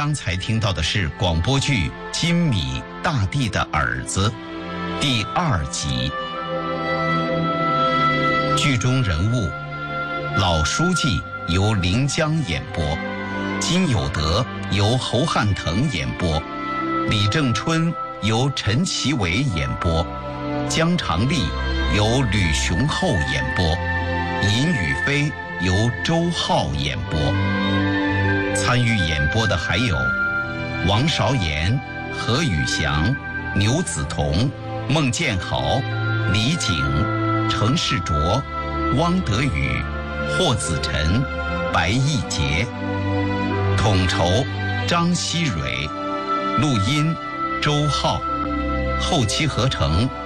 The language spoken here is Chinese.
刚才听到的是广播剧《金米大地的儿子》第2集。剧中人物老书记由临江演播，金有德由侯汉腾演播，李正春由陈其伟演播，江长丽由吕雄厚演播，尹宇飞由周浩演播。参与演播的还有王韶岩、何宇翔、牛子彤、孟建豪、李景、程世卓、汪德宇、霍子晨、白义杰。统筹张希蕊，录音周浩，后期合成